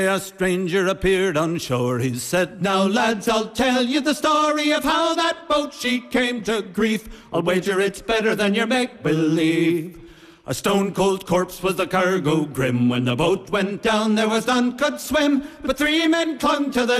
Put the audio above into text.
A stranger appeared on shore. He said, "Now lads, I'll tell you the story of how that boat she came to grief. I'll wager it's better than your make-believe. A stone-cold corpse was the cargo grim. When the boat went down, there was none could swim, but 3 men clung to the